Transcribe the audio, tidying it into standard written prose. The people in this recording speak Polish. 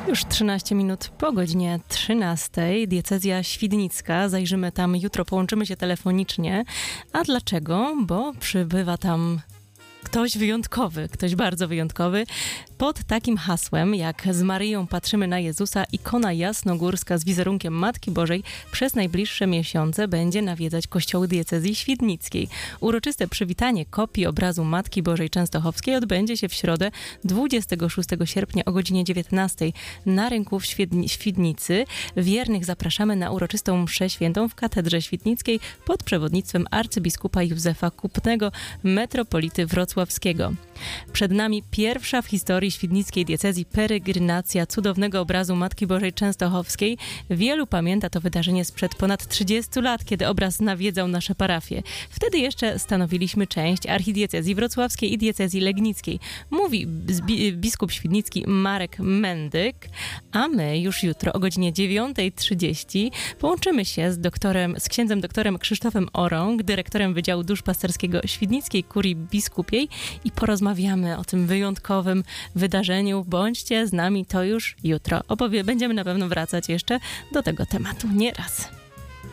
Już 13 minut po godzinie 13. Diecezja świdnicka. Zajrzymy tam jutro, połączymy się telefonicznie. A dlaczego? Bo przybywa tam ktoś wyjątkowy, ktoś bardzo wyjątkowy. Pod takim hasłem jak Z Maryją patrzymy na Jezusa, ikona jasnogórska z wizerunkiem Matki Bożej przez najbliższe miesiące będzie nawiedzać kościoły diecezji świdnickiej. Uroczyste przywitanie kopii obrazu Matki Bożej Częstochowskiej odbędzie się w środę 26 sierpnia o godzinie 19 na rynku w Świdnicy. Wiernych zapraszamy na uroczystą mszę świętą w katedrze świdnickiej pod przewodnictwem arcybiskupa Józefa Kupnego, metropolity wrocławskiego. Przed nami pierwsza w historii świdnickiej diecezji peregrinacja cudownego obrazu Matki Bożej Częstochowskiej. Wielu pamięta to wydarzenie sprzed ponad 30 lat, kiedy obraz nawiedzał nasze parafie. Wtedy jeszcze stanowiliśmy część archidiecezji wrocławskiej i diecezji legnickiej. Mówi biskup świdnicki Marek Mendyk, a my już jutro o godzinie 9:30 połączymy się z księdzem doktorem Krzysztofem Orąg, dyrektorem Wydziału Duszpasterskiego Świdnickiej Kurii Biskupiej i porozmawiamy o tym wyjątkowym wydarzeniu. Bądźcie z nami, to już jutro. Będziemy na pewno wracać jeszcze do tego tematu nie raz.